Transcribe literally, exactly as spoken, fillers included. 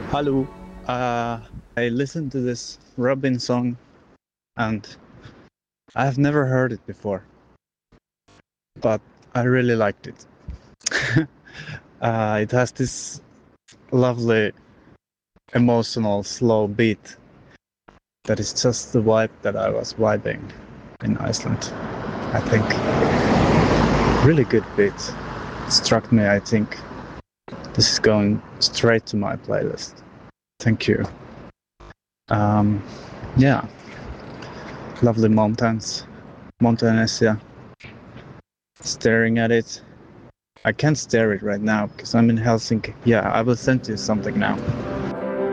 Hello. Uh, I listened to this Robin song and I have never heard it before, but I really liked it. uh, it has this lovely, emotional, slow beat that is just the vibe that I was vibing in Iceland, I think. Really good beat. It struck me, I think. This is going straight to my playlist. Thank you. Um, yeah. Lovely mountains, Montanesia. Staring at it. I can't stare it right now because I'm in Helsinki. Yeah, I will send you something now.